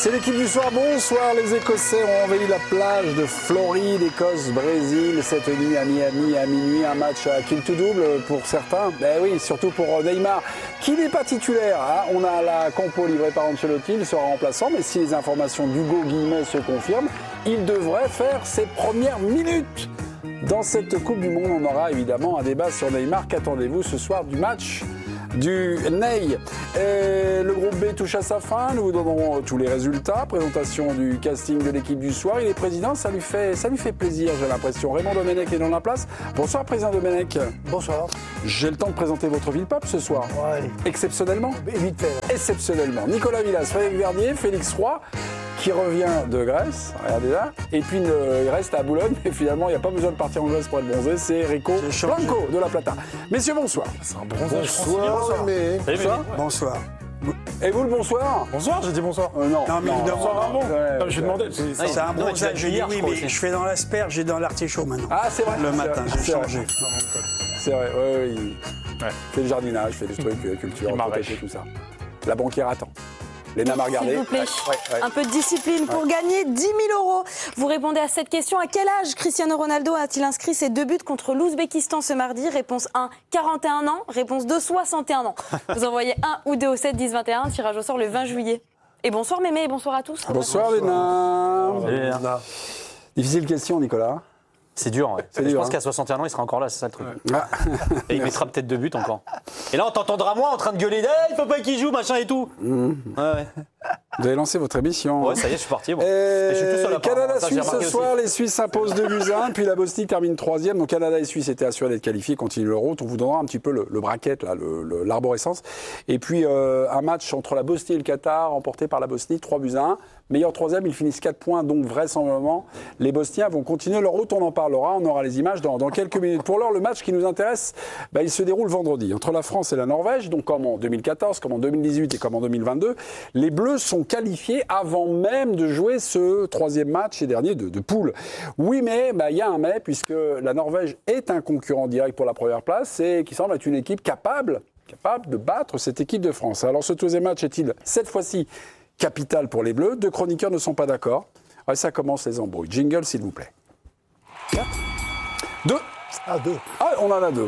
C'est l'équipe du soir. Bonsoir, les Écossais ont envahi la plage de Floride, Écosse, Brésil, cette nuit à Miami à minuit. Un match à kill to double pour certains. Ben oui, surtout pour Neymar, qui n'est pas titulaire. Hein. On a la compo livrée par Ancelotti, il sera remplaçant. Mais si les informations d'Hugo Guillemot se confirment, il devrait faire ses premières minutes. Dans cette Coupe du Monde, on aura évidemment un débat sur Neymar. Qu'attendez-vous ce soir du match du Ney? Le groupe B touche à sa fin, nous vous donnerons tous les résultats, présentation du casting de l'équipe du soir. Il est président, ça lui fait plaisir, j'ai l'impression. Raymond Domenech est dans la place. Bonsoir président Domenech. Bonsoir. J'ai le temps de présenter votre ville-pape ce soir. Ouais. Exceptionnellement. Vite fait. Exceptionnellement. Nicolas Villas, Frédéric Verdier, Félix Roy, qui revient de Grèce, regardez là, et puis il reste à Boulogne, mais finalement il n'y a pas besoin de partir en Grèce pour être bronzé, c'est Rico Blanco de La Plata. Messieurs, bonsoir. C'est un bronzage. Bonsoir. Bonsoir. Bonsoir. Et vous le bonsoir? Bonsoir, j'ai dit bonsoir. Non, mais Bonsoir, Ramon. Je lui demandais. c'est un bronzage. J'ai dit oui, mais je fais dans l'asperge et dans l'artichaut maintenant. Ah, c'est vrai. Le matin, j'ai changé. C'est vrai, oui. Il fait le jardinage, fait des trucs, culture, protéger, tout ça. La banquière attend. Léna m'a regardé. S'il vous plaît, Ouais. un peu de discipline pour gagner 10 000 €. Vous répondez à cette question. À quel âge Cristiano Ronaldo a-t-il inscrit ses 2 buts contre l'Ouzbékistan ce mardi? Réponse 1, 41 ans. Réponse 2, 61 ans. Vous envoyez 1 ou 2 au 7 10 21. Tirage au sort le 20 juillet. Et bonsoir Mémé et bonsoir à tous. Bonsoir Léna. Difficile question, Nicolas. C'est dur, ouais. Je pense qu'à 61 ans, il sera encore là, c'est ça le truc. Et il mettra peut-être 2 buts encore. Et là, on t'entendra moi en train de gueuler, il faut pas qu'il joue, machin et tout. Ouais. Vous avez lancé votre émission. Ouais, ça y est, je suis parti. Bon. Et je suis tout seul à Canada-Suisse ce soir, les Suisses s'imposent 2-1, puis la Bosnie termine 3e. Donc Canada et Suisse étaient assurés d'être qualifiés, continuent leur route. On vous donnera un petit peu le bracket, là, l'arborescence. Et puis un match entre la Bosnie et le Qatar, remporté par la Bosnie, 3-1. Meilleur 3e, ils finissent 4 points, donc vraisemblablement, les Bosniens vont continuer leur route. On en parlera, on aura les images dans quelques minutes. Pour l'heure, le match qui nous intéresse, il se déroule vendredi entre la France et la Norvège. Donc comme en 2014, comme en 2018 et comme en 2022, les Bleus sont qualifiés avant même de jouer ce 3e match et dernier de poule. Oui, mais il y a un mais, puisque la Norvège est un concurrent direct pour la première place et qui semble être une équipe capable de battre cette équipe de France. Alors ce 2e match est-il cette fois-ci capital pour les Bleus? 2 chroniqueurs ne sont pas d'accord. Ouais, ça commence les embrouilles. Jingle, s'il vous plaît. 2. Ah, 2. Ah, on en a 2.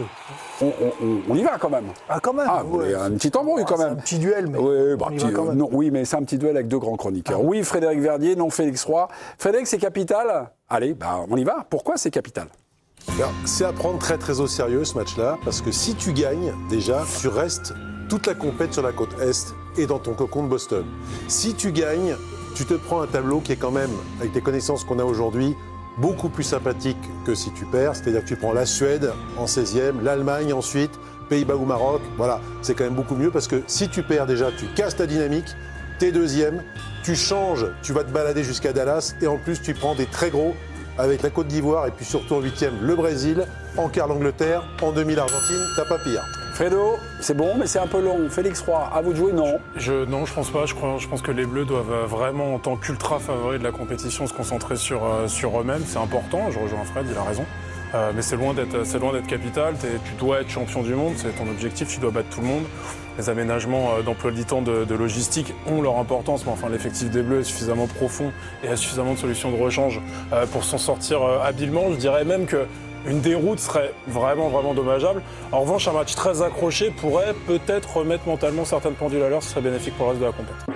On y va quand même. Ah, quand même. Ah, vous voulez une petite embrouille quand même. C'est un petit duel, mais oui, on y va quand même. non, oui, mais c'est un petit duel avec 2 grands chroniqueurs. Oui, Frédéric Verdier, non, Félix Roy. Frédéric, c'est capital? Allez, on y va. Pourquoi c'est capital? Alors, c'est à prendre très très au sérieux ce match-là, parce que si tu gagnes, déjà, tu restes toute la compète sur la côte Est et dans ton cocon de Boston. Si tu gagnes, tu te prends un tableau qui est quand même, avec les connaissances qu'on a aujourd'hui, beaucoup plus sympathique que si tu perds. C'est-à-dire que tu prends la Suède en 16e, l'Allemagne ensuite, Pays-Bas ou Maroc. Voilà, c'est quand même beaucoup mieux parce que si tu perds déjà, tu casses ta dynamique, t'es 2e, tu changes, tu vas te balader jusqu'à Dallas et en plus tu prends des très gros avec la Côte d'Ivoire et puis surtout en 8e le Brésil, en quart l'Angleterre, en demi l'Argentine, t'as pas pire. Fredo, c'est bon, mais c'est un peu long. Félix Roy, à vous de jouer, non? Non, je pense pas. Je pense que les Bleus doivent vraiment, en tant qu'ultra favoris de la compétition, se concentrer sur eux-mêmes. C'est important, je rejoins Fred, il a raison. Mais c'est loin d'être capital. Tu dois être champion du monde, c'est ton objectif, tu dois battre tout le monde. Les aménagements d'emploi du temps, de logistique ont leur importance, mais enfin l'effectif des Bleus est suffisamment profond et a suffisamment de solutions de rechange pour s'en sortir habilement. Je dirais même que une déroute serait vraiment, vraiment dommageable. En revanche, un match très accroché pourrait peut-être remettre mentalement certaines pendules à l'heure, ce serait bénéfique pour le reste de la compétition.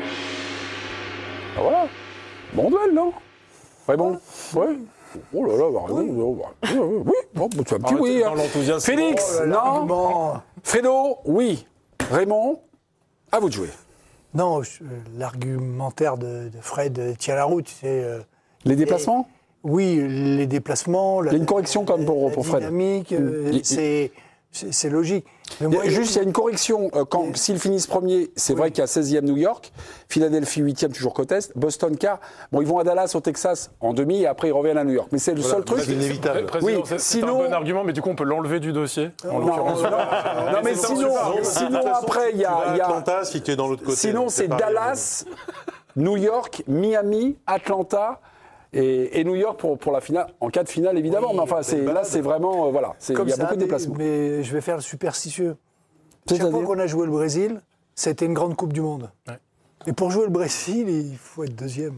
Ah, voilà. Bon duel, non? Ouais, bon. Oui. Oh là là, oui. Bon, tu as un petit oui. Dans l'enthousiasme. Félix, non. Fredo, oui. Raymond, à vous de jouer. Non, l'argumentaire de Fred tient la route. C'est, les déplacements? Oui, les déplacements. Il y a une correction quand même pour Fred. Dynamique, c'est logique. Mais Il y a une correction. S'ils finissent premier, c'est vrai qu'il y a 16e New York, Philadelphie 8e, toujours côte Est, Boston quart. Bon, ils vont à Dallas au Texas en demi et après ils reviennent à New York. Mais c'est le seul truc. C'est inévitable. Oui, c'est un bon argument, mais du coup on peut l'enlever du dossier. Non, mais sinon après il y a Atlanta, si tu es dans l'autre côté. Sinon c'est Dallas, New York, Miami, Atlanta. Et New York pour la finale, en cas de finale évidemment, oui, mais enfin là c'est vraiment voilà, il y a beaucoup de déplacements. Mais je vais faire le superstitieux. Chaque fois qu'on a joué le Brésil, c'était une grande Coupe du Monde. Ouais. Et pour jouer le Brésil, il faut être deuxième.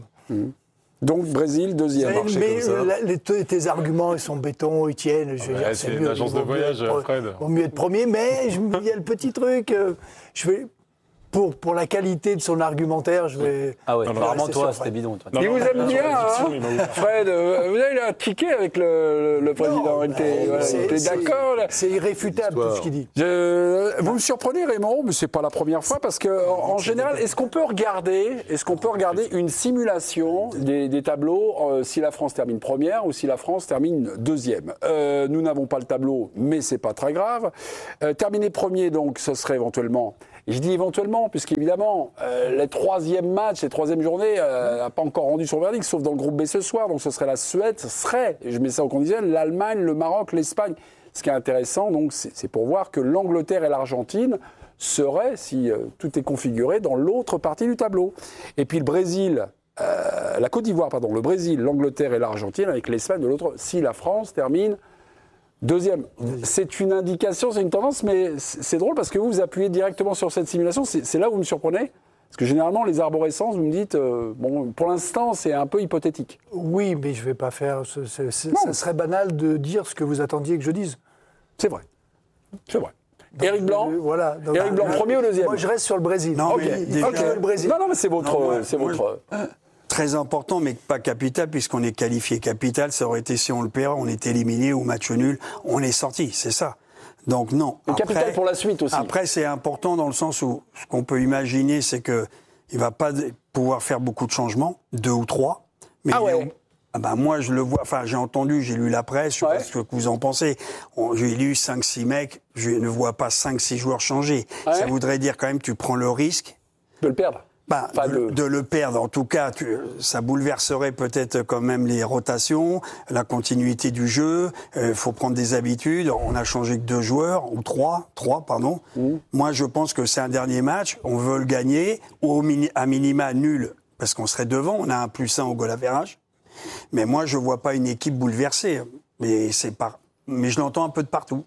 Donc Brésil, deuxième. Mais tes arguments, ils sont béton, ils tiennent. Je veux dire, c'est une agence de voyage, Fred. Il vaut mieux être premier, mais il y a le petit truc. Je vais... Pour la qualité de son argumentaire, je vais... Ah ouais, apparemment toi, c'était bidon. Toi. Il vous aime bien, hein, Fred. Vous avez un ticket avec le président. Il était d'accord. C'est irréfutable tout ce qu'il dit. Vous me surprenez, Raymond, mais c'est pas la première fois, parce que en général, est-ce qu'on peut regarder une simulation des tableaux si la France termine première ou si la France termine deuxième? Nous n'avons pas le tableau, mais c'est pas très grave. Terminer premier, donc, ce serait éventuellement... Je dis éventuellement, puisqu'évidemment, les troisième matchs, les troisième journées, n'a pas encore rendu son verdict, sauf dans le groupe B ce soir. Donc ce serait la Suède, et je mets ça au conditionnel, l'Allemagne, le Maroc, l'Espagne. Ce qui est intéressant, donc, c'est pour voir que l'Angleterre et l'Argentine seraient, si tout est configuré, dans l'autre partie du tableau. Et puis le Brésil, la Côte d'Ivoire, pardon, le Brésil, l'Angleterre et l'Argentine, avec l'Espagne de l'autre, si la France termine deuxième. C'est une indication, c'est une tendance, mais c'est drôle parce que vous appuyez directement sur cette simulation. C'est là où vous me surprenez. Parce que généralement, les arborescences, vous me dites, bon, pour l'instant, c'est un peu hypothétique. Oui, mais je ne vais pas faire... Ça serait banal de dire ce que vous attendiez que je dise. C'est vrai. C'est vrai. Donc, Éric Blanc, voilà. Donc, Éric Blanc, premier ou deuxième? Moi, je reste sur le Brésil. Non, okay. Le Brésil. Non, mais c'est votre... Très important, mais pas capital, puisqu'on est qualifié capital. Ça aurait été si on le perd, on est éliminé ou match nul, on est sorti, c'est ça. Donc non. Le capital pour la suite aussi. Après, c'est important dans le sens où ce qu'on peut imaginer, c'est que il va pas pouvoir faire beaucoup de changements, 2 ou 3. Mais moi, je le vois. Enfin, j'ai entendu, j'ai lu la presse. Je sais pas ce que vous en pensez. J'ai lu 5-6 mecs. Je ne vois pas 5-6 joueurs changer. Ça voudrait dire quand même que tu prends le risque de le perdre. De le perdre, en tout cas, ça bouleverserait peut-être quand même les rotations, la continuité du jeu. Faut prendre des habitudes. On a changé que 2 joueurs ou 3, pardon. Moi, je pense que c'est un dernier match. On veut le gagner, ou à minima nul, parce qu'on serait devant. On a un +1 au goal average. Mais moi, je vois pas une équipe bouleversée. Mais je l'entends un peu de partout.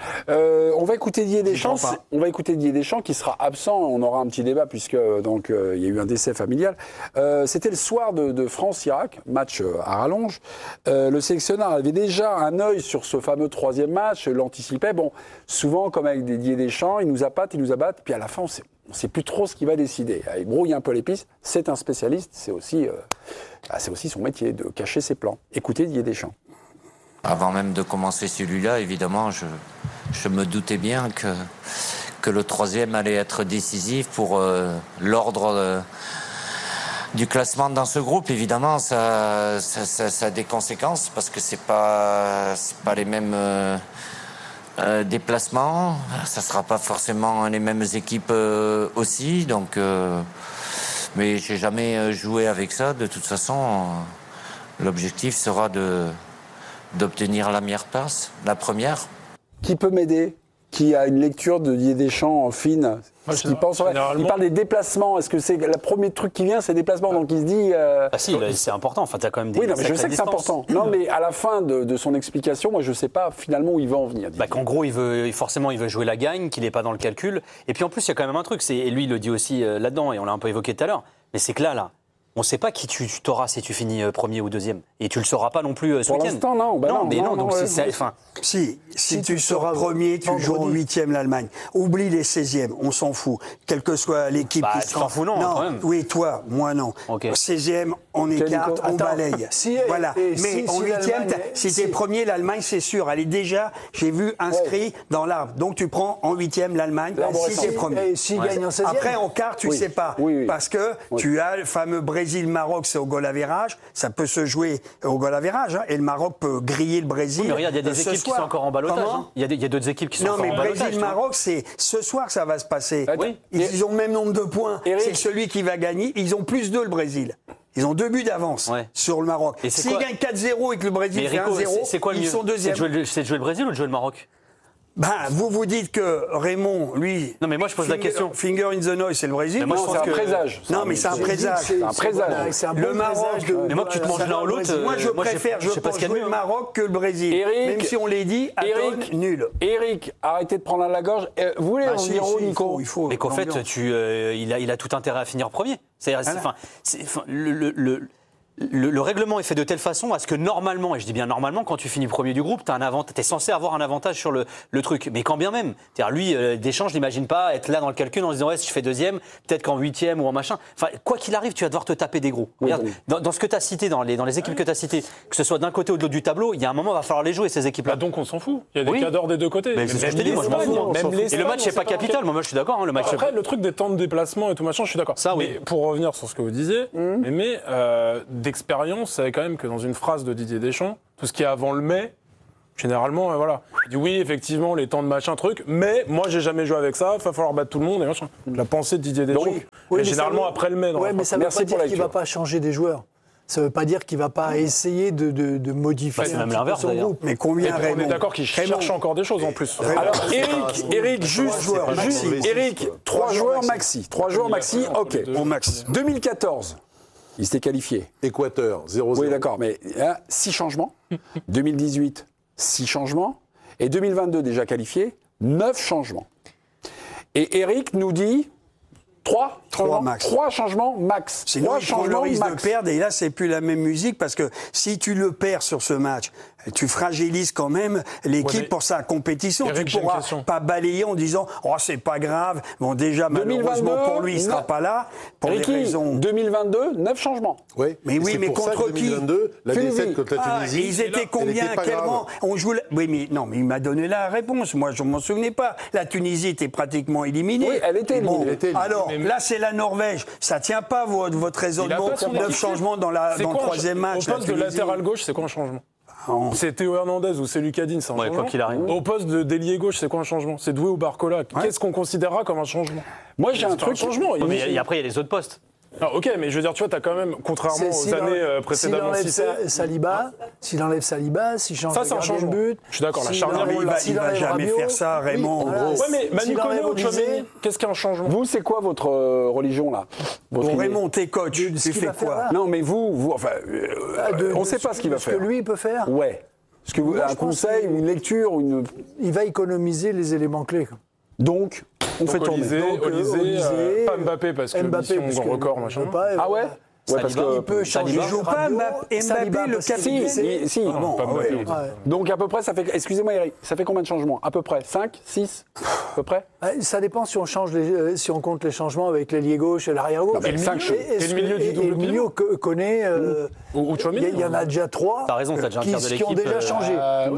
On va écouter Didier Deschamps. On va écouter Didier Deschamps qui sera absent. On aura un petit débat puisque donc il y a eu un décès familial. C'était le soir de France-Irak, match à rallonge. Le sélectionneur avait déjà un œil sur ce fameux 3e match, l'anticipait. Bon, souvent comme avec Didier Deschamps, il nous appâte, puis à la fin on sait plus trop ce qu'il va décider. Il brouille un peu les pistes. C'est un spécialiste. C'est aussi son métier de cacher ses plans. Écoutez Didier Deschamps. Avant même de commencer celui-là, évidemment, je me doutais bien que le 3e allait être décisif pour l'ordre du classement dans ce groupe. Évidemment, ça a des conséquences parce que c'est pas les mêmes déplacements. Ça sera pas forcément les mêmes équipes aussi. Donc, mais j'ai jamais joué avec ça. De toute façon, l'objectif sera d'obtenir la meilleure place, la première. Qui peut m'aider? Qui a une lecture de Didier Deschamps fine? Il parle des déplacements. Est-ce que c'est le premier truc qui vient, c'est les déplacements? Donc il se dit. Ah si, c'est important. Enfin, t'as quand même des. Oui, non, mais je sais que c'est important. Non, mais à la fin de son explication, moi, je sais pas finalement où il va en venir. Qu'en gros, il veut jouer la gagne, qu'il n'est pas dans le calcul. Et puis en plus, il y a quand même un truc. Et lui, il le dit aussi là-dedans, et on l'a un peu évoqué tout à l'heure. Mais c'est que là. On ne sait pas qui tu t'auras si tu finis premier ou deuxième. Et tu ne le sauras pas non plus ce week-end. Pour l'instant, non. Donc si tu seras premier, tu joues en 8e l'Allemagne. Oublie les 16e, on s'en fout. Quelle que soit l'équipe qui tu t'en fous, non, quand même. Oui, toi, moi non. Okay. 16e, on écarte, on balaye. Voilà. Mais en 8e, si tu es premier, l'Allemagne, c'est sûr. Elle est déjà, j'ai vu, inscrit dans l'arbre. Donc tu prends en 8e l'Allemagne si tu es premier. Après, en quart, tu ne sais pas. Parce que tu as le fameux Brésil-Maroc, c'est au goal average. Ça peut se jouer au goal average. Et le Maroc peut griller le Brésil. Mais regarde, il y a des équipes qui sont encore en ballottage. Il y a d'autres équipes qui sont encore en ballottage. Non, mais Brésil-Maroc, c'est ce soir que ça va se passer. Ils ont le même nombre de points. C'est celui qui va gagner. Ils ont +2 le Brésil. Ils ont 2 buts d'avance sur le Maroc. S'ils gagnent 4-0 et que le Brésil fait 1-0, ils sont deuxième. C'est de jouer le Brésil ou de jouer le Maroc? Vous dites que Raymond, lui. Non, mais moi, je pose la question. Finger in the noise, c'est le Brésil. Mais moi, je Non, pense c'est un que- présage. Non, mais c'est un présage. C'est un présage. C'est un bon Le Maroc, présage de- Mais moi, que tu te manges l'un ou l'autre. Moi, je préfère, je sais pas pense ce qu'il y a de jouer mieux, le Maroc que le Brésil. Eric, Même si on l'a dit, Aton, nul. Eric, arrêtez de prendre à la gorge. Vous voulez en Si, venir si, où, Nico? il faut Mais qu'en fait, l'ambiance. il a tout intérêt à finir premier. Le règlement est fait de telle façon à ce que normalement, et je dis bien normalement, quand tu finis premier du groupe, t'es censé avoir un avantage sur le truc. Mais quand bien même. C'est-à-dire, lui, Deschamps, je n'imagine pas être là dans le calcul en se disant, ouais, si je fais deuxième, peut-être qu'en huitième ou en machin. Enfin, quoi qu'il arrive, tu vas devoir te taper des gros. Regarde, dans ce que tu as cité, dans les équipes que tu as citées, que ce soit d'un côté ou de l'autre du tableau, il y a un moment, il va falloir les jouer, ces équipes-là. Donc on s'en fout. Il y a des Oui. cadors des deux côtés. Mais c'est ce que je te dis, moi, je m'en fous. Et le match, c'est pas capital. Moi, je suis d'accord. Le match, Après, le truc des temps de déplacement et tout machin, je suis d'accord. Ça, oui. Mais pour revenir sur ce que vous disiez, mais d'expérience, c'est quand même que dans une phrase de Didier Deschamps, tout ce qui est avant le mai, généralement, voilà. Il dit oui, effectivement, les temps de machin, truc, mais moi, j'ai jamais joué avec ça, il va falloir battre tout le monde et machin. La pensée de Didier Deschamps. Donc, Oui, et mais généralement, ça veut- après le mai. Dans la mais phrase. ça ne veut Merci pas pour dire la qu'il ne va lecture. pas changer des joueurs. Ça ne veut pas dire qu'il ne va pas essayer de modifier c'est un même petit peu l'inverse, son d'ailleurs. groupe. Mais Et combien, on Raymond est d'accord qu'il cherche encore des choses en plus. Alors, c'est Eric, juste, joueurs maxi. Eric, 3 joueurs maxi. 3 joueurs maxi, ok. Au max. 2014, il s'était qualifié. Équateur, 0-0. Oui, d'accord, mais 6 changements. 2018, 6 changements. Et 2022, déjà qualifié, 9 changements. Et Eric nous dit 3 changements max. 3 changements max. Sinon, 3 il prend le changements risque max. de perdre, et là, c'est plus la même musique, parce que si tu le perds sur ce match, tu fragilises quand même l'équipe Ouais, mais pour sa compétition. Eric, Tu j'ai une pourras question. pas balayer en disant « Oh, c'est pas grave ». Bon, déjà, malheureusement 2022, pour lui, il sera non. pas là, pour Ricky, des raisons... 2022, 9 changements. Ouais. Mais Et oui, c'est mais pour ça contre que qui 2022, la Tunisie. défaite contre la Ah, Tunisie. ils étaient combien elle était pas Quel grave. rang On joue Oui, mais non, mais il m'a donné la réponse. Moi, je m'en souvenais pas. La Tunisie était pratiquement éliminée. Oui, elle était éliminée. Bon, Elle était éliminée. alors, Mais- là, c'est la Norvège. Ça tient pas votre raisonnement. pas son 9 équipe. changements dans C'est le quoi un troisième match. Au poste de la Tunisie. latéral gauche, c'est quoi un changement Oh. C'est Théo Hernandez ou c'est Lucadine, c'est un Ouais, changement. quoi qu'il arrive. Au poste de d'ailier gauche, c'est quoi un changement C'est Doué ou Barcola. Qu'est-ce qu'on considérera comme un changement Moi, j'ai un C'est pas truc. changement. Ouais, mais après, il y a les autres postes. Ah, ok, mais je veux dire, tu vois, t'as quand même, contrairement aux S'il années enlève- précédemment s'il citées. enlève s'il enlève Saliba, s'il change Ça, le c'est un gardien de changement. but. Je suis d'accord, la s'il charnière, Non, mais enlève- il va s'il va enlève jamais Rabiot, faire ça, Raymond. voilà. Ouais, mais Manu S'il Koné enlève ou Olysée, Tchouaméni, qu'est-ce qu'un changement Vous, c'est quoi votre religion, là votre Bon, idée Raymond, t'es coach. ce Tu qu'il fais va faire quoi là. Non, mais vous enfin, on ne sait pas ce qu'il va Ce faire. que lui, il peut faire, Ouais. Est-ce que vous, Moi, un je pense conseil, que- une lecture, une... il va économiser les éléments clés. Donc, on fait Donc, tourner. Olysée, pas Mbappé parce que Mbappé, mission parce que record, il machin. peut pas, Ah ouais Ouais, parce que il peut changer. Saliba. Il joue pas Rabiot, Mbappé, Saliba, le parce qu'il capitaine. est- si. Ah bon, Pas ah ouais. Mbappé. Ouais. Donc à peu près, ça fait... Excusez-moi Eric, ça fait combien de changements À peu près 5, 6 À peu près Ça dépend si on change si on compte les changements avec l'ailier gauche et l'arrière gauche. Non, mais cinq choses. Et le milieu du double le milieu connaît. Ou Tchouaméni, Il y en a déjà 3 T'as raison, t'as déjà un tiers de qui ont l'équipe, déjà changé.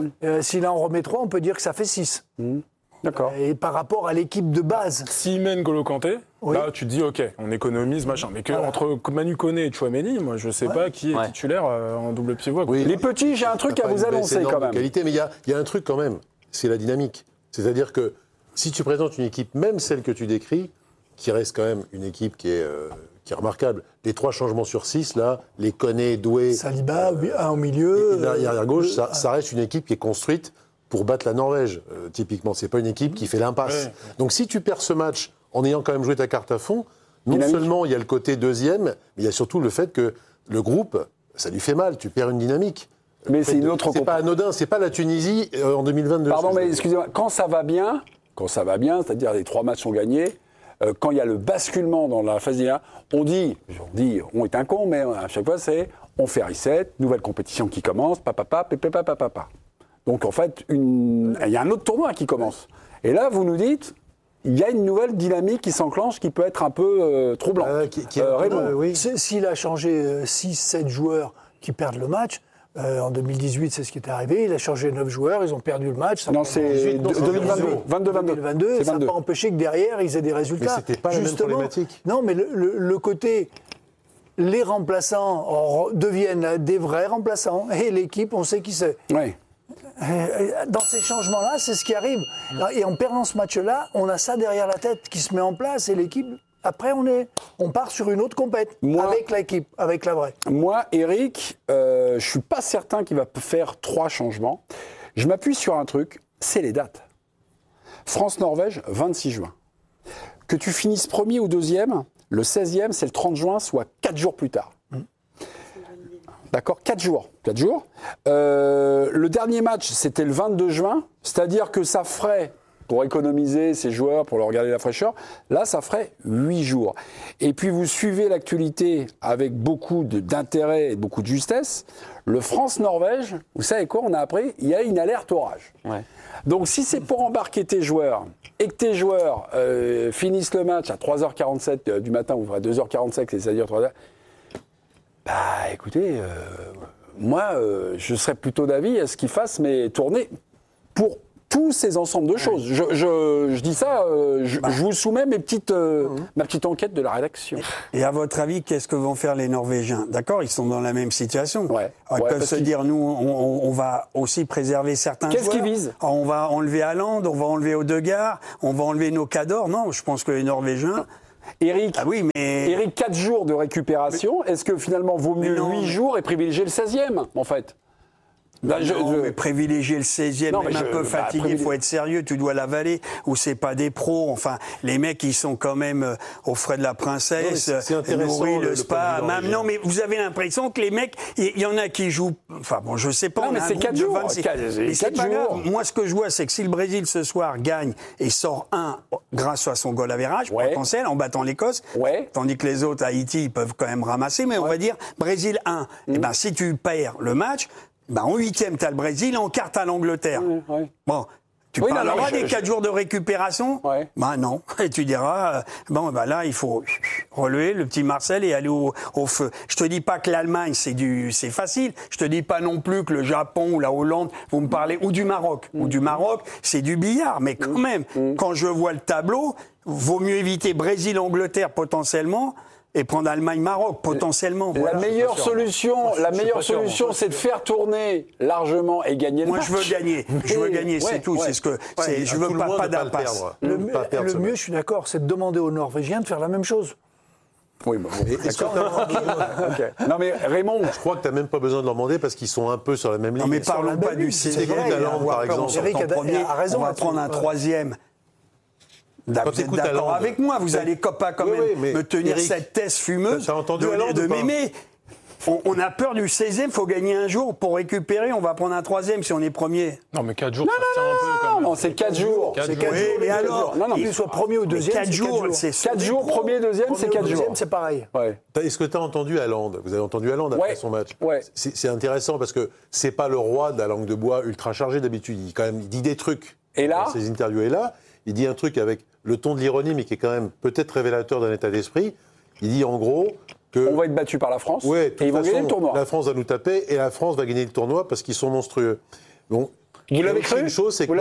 Si là on remet 3, on peut dire que ça fait 6. D'accord. Et par rapport à l'équipe de base. S'il mène Golo Kanté, Oui. là tu te dis ok, on économise machin. Mais que entre Manu Koné et Tchouaméni, moi je sais pas qui est Ouais. titulaire en double pivot. quoi. Oui. Les petits, j'ai un truc T'as à pas vous une baisse annoncer énorme quand de même. qualité, mais il y a un truc quand même, c'est la dynamique. C'est-à-dire que si tu présentes une équipe, même celle que tu décris, qui reste quand même une équipe qui est remarquable. Les 3 changements sur 6, là, les Koné, Doué, Saliba, un au et milieu. l'arrière gauche, ça reste une équipe qui est construite pour battre la Norvège, typiquement. C'est pas une équipe qui fait l'impasse. Ouais. Donc si tu perds ce match en ayant quand même joué ta carte à fond, non Dynamique. seulement il y a le côté deuxième, mais il y a surtout le fait que le groupe, ça lui fait mal. Tu perds une dynamique. Mais c'est une autre C'est pas anodin, c'est pas la Tunisie en 2022. Pardon, ce que je mais veux dire. excusez-moi, quand ça va bien, c'est-à-dire les 3 matchs sont gagnés, quand il y a le basculement dans la phase d'IA, on est un con, mais à chaque fois c'est on fait reset, nouvelle compétition qui commence, papa. Donc en fait, il y a un autre tournoi qui commence. Et là, vous nous dites, il y a une nouvelle dynamique qui s'enclenche qui peut être un peu troublante. Raymond. Oui. S'il a changé 6-7 joueurs qui perdent le match, en 2018, c'est ce qui est arrivé. Il a changé 9 joueurs, ils ont perdu le match. Non, c'est 2022. 2022, C'est ça n'a 22. pas empêché que derrière, ils aient des résultats. Mais c'était pas la même Justement, problématique. Non, mais le côté... Les remplaçants deviennent des vrais remplaçants. Et l'équipe, on sait qui c'est. Ouais. Dans ces changements-là, c'est ce qui arrive. Et en perdant ce match-là, on a ça derrière la tête qui se met en place et l'équipe. Après, on part sur une autre compète avec l'équipe, avec la vraie. Moi, Eric, je suis pas certain qu'il va faire 3 changements. Je m'appuie sur un truc, c'est les dates. France-Norvège, 26 juin. Que tu finisses premier ou deuxième, le 16e, c'est le 30 juin, soit 4 jours plus tard. D'accord, 4 jours. 4 jours. Le dernier match, c'était le 22 juin, c'est-à-dire que ça ferait, pour économiser ces joueurs, pour leur garder la fraîcheur, là, ça ferait 8 jours. Et puis, vous suivez l'actualité avec beaucoup d'intérêt et beaucoup de justesse. Le France-Norvège, vous savez quoi, on a appris, il y a une alerte orage. Ouais. Donc, si c'est pour embarquer tes joueurs et que tes joueurs finissent le match à 3h47 du matin, ou à 2h45, c'est-à-dire 3h, bah, écoutez, moi, je serais plutôt d'avis à ce qu'ils fassent mes tournées pour tous ces ensembles de choses. Je dis ça, je vous soumets ma petite enquête de la rédaction. Et à votre avis, qu'est-ce que vont faire les Norvégiens? D'accord, ils sont dans la même situation. Ils peuvent se dire, nous, on va aussi préserver certains joueurs. Qu'est-ce qu'ils visent? On va enlever Haaland, on va enlever Odegaard, on va enlever nos cadors. Non, je pense que les Norvégiens... Eric, 4 jours de récupération, est-ce que finalement vaut mieux 8 jours et privilégier le 16e, en fait? Là, mais privilégier le 16e, même un peu fatigué, il faut être sérieux, tu dois l'avaler, ou c'est pas des pros, enfin, les mecs, ils sont quand même aux frais de la princesse, nourris, le spa, même, non, mais vous avez l'impression que les mecs, il y en a qui jouent, enfin bon, je sais pas, non, mais c'est 4 jours, c'est pas grave. Moi, ce que je vois, c'est que si le Brésil ce soir gagne et sort 1 grâce à son goal average potentiel, en battant l'Écosse, tandis que les autres, Haïti, ils peuvent quand même ramasser, mais on va dire, Brésil 1, et ben, si tu perds le match, ben, en 8e, tu as le Brésil, en quart, tu as l'Angleterre. Bon, tu parleras des 4 jours de récupération? Ben non. Et tu diras, bon, ben là, il faut relever le petit Marcel et aller au feu. Je te dis pas que l'Allemagne, c'est facile. Je te dis pas non plus que le Japon ou la Hollande, vous me parlez, ou du Maroc. Ou du Maroc, c'est du billard. Mais quand même, quand je vois le tableau, vaut mieux éviter Brésil-Angleterre potentiellement, et prendre Allemagne-Maroc, potentiellement. La meilleure solution, c'est de faire tourner largement et gagner le match. Moi, je veux gagner. Je veux gagner, c'est tout. C'est ce que, je veux pas d'impasse. Le mieux, je suis d'accord, c'est de demander aux Norvégiens de faire la même chose. Oui, bon, Non, mais Raymond, je crois que tu n'as même pas besoin de leur demander parce qu'ils sont un peu sur la même ligne. Non, mais parlons pas du Talent, par exemple. Eric a raison. On va prendre un 3e. Vous êtes d'accord avec moi, vous allez pas quand même me tenir Eric, cette thèse fumeuse de Mémé. On a peur du 16e, il faut gagner un jour pour récupérer, on va prendre un 3e si on est premier. Non, mais 4 jours, ça tient un peu quand même. Non, c'est 4 jours. C'est 4 jours. Mais alors, qu'il soit premier ou deuxième, 4 jours, c'est 4 jours, premier, deuxième, c'est 4 jours. C'est pareil. Est-ce que tu as entendu Haaland? Vous avez entendu Haaland après son match? C'est intéressant parce que c'est pas le roi de la langue de bois ultra chargée d'habitude. Il dit des trucs. Et là, dans ses interviews. Et là, il dit un truc avec le ton de l'ironie, mais qui est quand même peut-être révélateur d'un état d'esprit. Il dit en gros que... On va être battu par la France et ils vont gagner le tournoi. La France va nous taper et la France va gagner le tournoi parce qu'ils sont monstrueux. Bon, vous l'avez cru? Une chose, c'est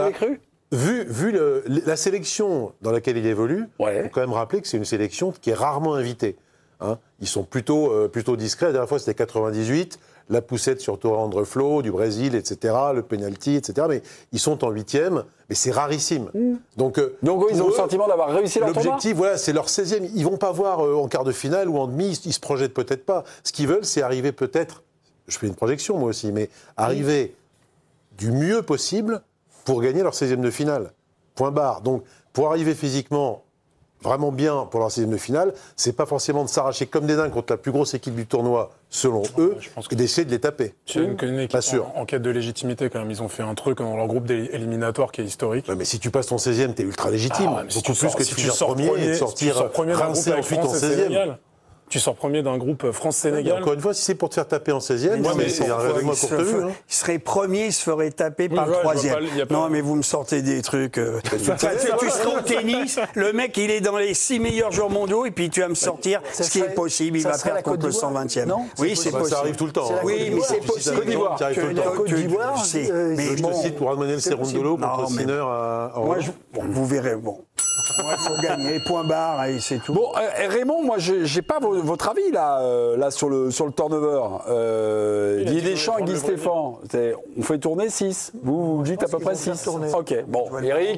vu la sélection dans laquelle il évolue, il faut quand même rappeler que c'est une sélection qui est rarement invitée. Hein. Ils sont plutôt discrets. La dernière fois, c'était 98. La poussette sur Torrandre Flo, du Brésil, etc., le penalty, etc. Mais ils sont en 8e, mais c'est rarissime. Donc ils ont le sentiment d'avoir réussi leur tournoi. L'objectif, c'est leur 16e. Ils vont pas voir en quart de finale ou en demi, ils se projettent peut-être pas. Ce qu'ils veulent, c'est arriver peut-être, je fais une projection moi aussi, mais arriver du mieux possible pour gagner leur 16e de finale. Point barre. Donc, pour arriver physiquement vraiment bien pour leur 16e de finale, c'est pas forcément de s'arracher comme des dingues contre la plus grosse équipe du tournoi, selon eux, et d'essayer de les taper. C'est une équipe en quête de légitimité quand même. Ils ont fait un truc dans leur groupe éliminatoire qui est historique. Ouais, mais si tu passes ton 16e, t'es ultra légitime. Beaucoup plus que si tu sors premier et de sortir rincé ensuite en 16e. Tu sors premier d'un groupe France-Sénégal. Encore une fois, si c'est pour te faire taper en 16e, c'est un rêvement courte vue. Il serait premier, il se ferait taper par le 3e. Non, mais vous me sortez des trucs. Tu serais au tennis, le mec, il est dans les 6 meilleurs joueurs mondiaux, et puis tu vas me sortir ce qui est possible. Il va perdre contre le 120e. Oui, c'est possible. Ça arrive tout le temps. Oui, mais c'est possible. Côte d'Ivoire. Côte d'Ivoire, je te cite pour Manuel Cerundolo contre Sinner à vous verrez, bon. Il faut gagner, point barre, et c'est tout. Bon, Raymond, moi, j'ai pas votre avis là sur le turnover. Didier Deschamps et Guy Stéphane, on fait tourner 6. Vous dites à peu près 6. Ok, bon, Eric,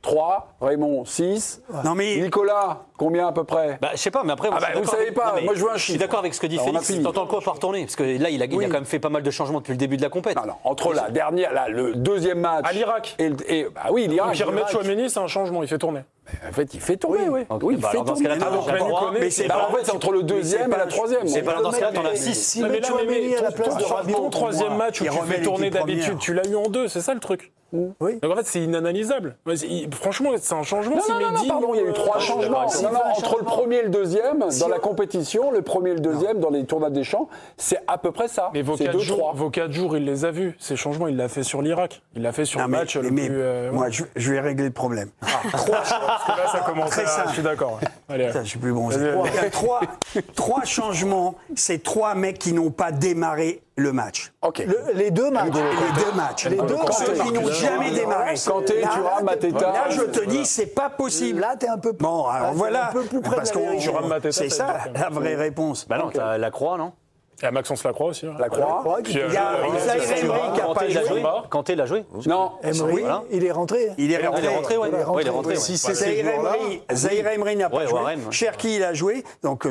3, Raymond 6. Non, mais Nicolas, combien à peu près? Bah, je sais pas, mais après, Ah bah, vous savez pas, moi, je veux un Je suis chiffre. d'accord avec ce que dit Alors, on a Félix. fini. T'entends quoi par tourner? Parce que là, il a quand même fait pas mal de changements depuis le début de la compète. Non, entre la dernière, là, le deuxième match. À l'Irak. Bah oui, l'Irak. Pierre Chouameni, c'est un changement, il fait tourner. En fait, il fait tourner, oui. Ok, Oui, il bah fait alors dans ce tourner. cas-là, donc, t'as Manu trois. Koné, mais c'est Bah, pas en fait, c'est entre le deuxième et la troisième. C'est pas dans ce cas-là, t'en as Mais 6. si Non, mais met là, Chouameni à la place de Rabiot, ton troisième match où il tu remet fais tourner l'équipe d'habitude, première. tu l'as eu en 2, c'est ça le truc. Oui. Donc en fait, c'est inanalysable. Franchement, c'est un changement. Non, pardon, il y a eu 3 changements. Non, entre le premier et le deuxième, dans la compétition, le premier et le deuxième, dans les tournois des champs, c'est à peu près ça. Mais vos C'est 4 2-3. jours, il les a vus. Ces changements, il l'a fait sur l'Irak. Il l'a fait sur Non, le match le mais plus. moi, je vais régler le problème. Parce que là, ça commence Très à. simple. Je suis d'accord. Ouais. Allez, Putain, je suis plus bon. Vas-y, Il y a trois changements. C'est 3 mecs qui n'ont pas démarré le match. Ok. Les deux matchs. Les 2 matchs. Les deux matchs. Ceux qui n'ont jamais démarré. Kanté, Là, Thuram, Mateta. Là, je te dis, c'est pas possible. Là, t'es un peu plus. Bon, alors là, t'es voilà. un peu plus près Parce de la qu'on vérité. Thuram, Mateta, c'est ça ça veut dire la vraie réponse. Bah non, t'as la Croix, non? Et à Maxence Lacroix aussi. Ouais. La Croix. Puis, Il y a Zaïre Emery qui n'a pas Kanté l'a joué. joué. Kanté l'a joué. Non. Emery, Voilà. il est rentré. Il est Il est rentré, ouais. Il est rentré. Ouais, il est rentré, ouais. Si c'est ces Zaïre joueurs-là, Emery n'a pas Ouais, joué. Warren, ouais. Cherki, il a joué. Donc,